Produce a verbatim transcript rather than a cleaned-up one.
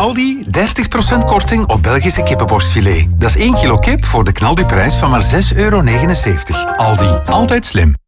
Aldi dertig procent korting op Belgische kippenborstfilet. Dat is één kilo kip voor de knaldiprijs van maar zes euro negenenzeventig. Aldi, altijd slim.